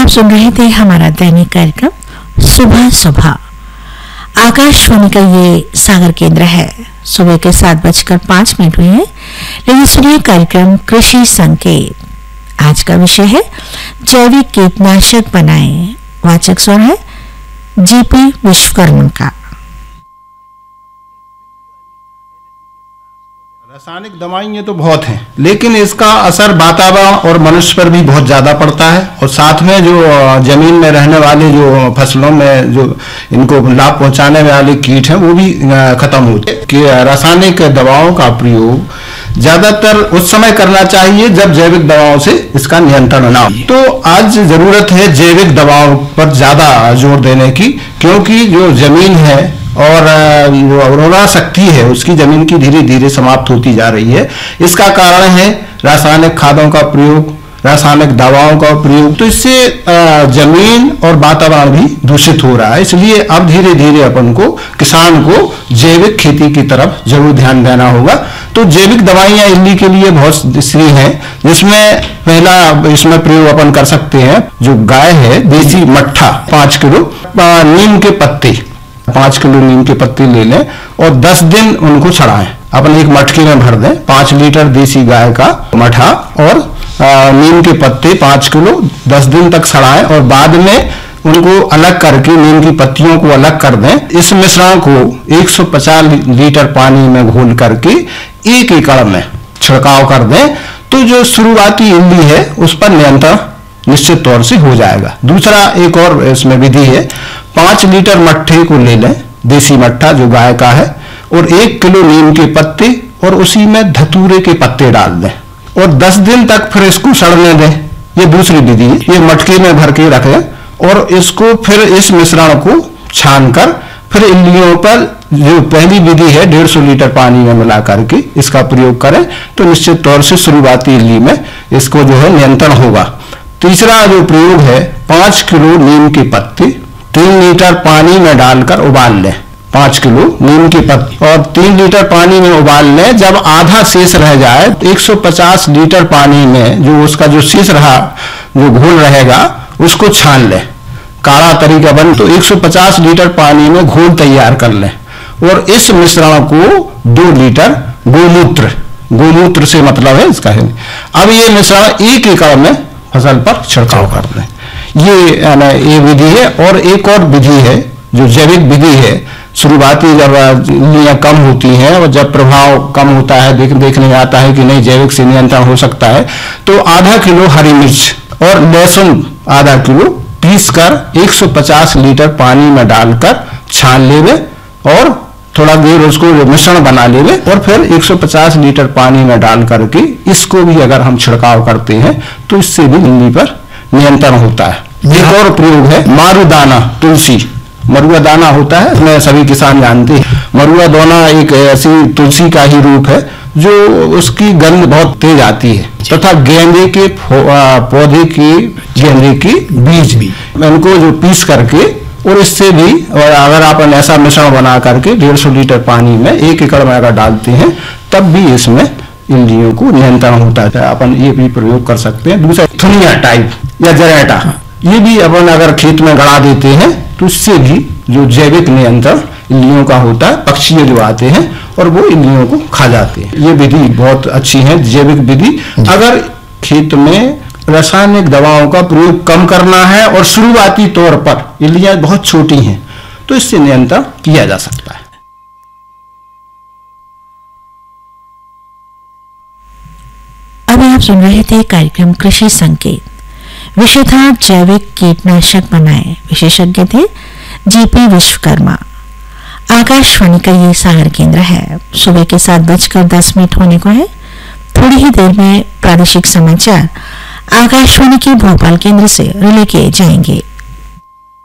आप सुन रहे थे हमारा दैनिक कार्यक्रम सुबह सुबह। आकाशवाणी का ये सागर केंद्र है। सुबह के 7:05 हुए हैं। लेकिन सुनिए कार्यक्रम कृषि संकेत। आज का विषय है जैविक कीटनाशक बनाएं। वाचक स्वर है जीपी विश्वकर्मा का। रासायनिक दवाइयाँ तो बहुत हैं, लेकिन इसका असर वातावरण और मनुष्य पर भी बहुत ज़्यादा पड़ता है और साथ में जो जमीन में रहने वाले जो फसलों में जो इनको लाभ पहुंचाने वाले कीट हैं वो भी खत्म होते हैं। कि रासायनिक दवाओं का प्रयोग ज़्यादातर उस समय करना चाहिए जब जैविक दवाओं से इसका नियंत्रण ना हो। तो आज ज़रूरत है जैविक दवाओं पर ज़्यादा जोर देने की, क्योंकि जो जमीन है और जो उर्वरा शक्ति है उसकी जमीन की धीरे धीरे समाप्त होती जा रही है। इसका कारण है रासायनिक खादों का प्रयोग, रासायनिक दवाओं का प्रयोग। तो इससे जमीन और वातावरण भी दूषित हो रहा है। इसलिए अब धीरे धीरे अपन को किसान को जैविक खेती की तरफ जरूर ध्यान देना होगा। तो जैविक दवाइयाँ इल्ली के लिए बहुत सी हैं, जिसमें पहला इसमें प्रयोग अपन कर सकते हैं। जो गाय है देसी मट्ठा 5 किलो, नीम के पत्ते 5 किलो नीम के पत्ते ले लें और 10 दिन उनको छड़ाएं। अपन एक मटके में भर दें 5 लीटर देसी गाय का मठा और नीम के पत्ते 5 किलो 10 दिन तक छड़ाएं और बाद में उनको अलग करके नीम की पत्तियों को अलग कर दें। इस मिश्रण को 150 लीटर पानी में घोल करके 1 एकड़ में छिड़काव कर दें। तो जो शुरुआती इल्ली है उस पर नियंत्रण निश्चित तौर से हो जाएगा। दूसरा एक और इसमें विधि है, 5 लीटर मट्ठे को ले लें, देसी मट्ठा जो गाय का है, और 1 किलो नीम के पत्ते और उसी में धतूरे के पत्ते डाल दें और 10 दिन तक फिर इसको सड़ने दें। ये दूसरी विधि है। ये मटके में भर के रखें और इसको फिर इस मिश्रण को छान कर फिर इल्लियों पर जो पहली विधि है 150 लीटर पानी में मिला करके इसका प्रयोग करें तो निश्चित तौर से शुरुआती इल्ली में इसको जो है नियंत्रण होगा। तीसरा जो प्रयोग है 5 किलो नीम के पत्ते 3 लीटर पानी में डालकर उबाल लें। 5 किलो नीम के पत्ते और 3 लीटर पानी में उबाल लें। जब आधा शेष रह जाए 150 लीटर पानी में जो उसका जो शेष रहा जो घोल रहेगा उसको छान लें। काढ़ा तरीका बन तो 150 लीटर पानी में घोल तैयार कर लें और इस मिश्रण को 2 लीटर गोमूत्र से मतलब है इसका है। अब ये मिश्रण 1 एकड़ में फसल पर छिड़काव कर दें। ये विधि है। और एक और विधि है जो जैविक विधि है। शुरुआती जब इल्लियाँ कम होती हैं और जब प्रभाव कम होता है देखने में आता है कि नहीं जैविक से नियंत्रण हो सकता है, तो आधा किलो हरी मिर्च और लहसुन आधा किलो पीस कर 150 लीटर पानी में डालकर छान लेवे और थोड़ा देर उसको मिश्रण बना लेवे और फिर 150 लीटर पानी में डाल करके इसको भी अगर हम छिड़काव करते हैं तो इससे भी इल्ली पर नियंत्रण होता है। एक और प्रयोग है मारूदाना तुलसी। मरुआ दाना होता है, इसमें सभी किसान जानते हैं। मरुआ दाना एक ऐसी तुलसी का ही रूप है जो उसकी गंध बहुत तेज आती है तथा गेंदे के पौधे के गेंदे के बीज भी इनको जो पीस करके और इससे भी और अगर आप ऐसा मिश्रण बना करके 150 लीटर पानी में 1 एकड़ में अगर डालते हैं तब भी इसमें इल्लियों को नियंत्रण होता है। अपन ये भी प्रयोग कर सकते हैं। दूसरा थुनिया टाइप या जरेटा, ये भी अपन अगर खेत में गड़ा देते हैं तो इससे भी जो जैविक नियंत्रण इल्लियों का होता है। पक्षी जो आते हैं और वो इल्लियों को खा जाते हैं। ये विधि बहुत अच्छी है जैविक विधि। अगर खेत में रासायनिक दवाओं का प्रयोग कम करना है और शुरुआती तौर पर इल्लियां बहुत छोटी हैं तो इससे नियंत्रण किया जा सकता है। अब आप सुन रहे थे कार्यक्रम कृषि संकेत। विषय था जैविक कीटनाशक बनाएं। विशेषज्ञ थे जीपी विश्वकर्मा। आकाशवाणी का ये सागर केंद्र है। सुबह के 7:10 होने को है। थोड़ी ही देर में प्रादेशिक समाचार आकाशवाणी के भोपाल केंद्र से रिले किए जाएंगे।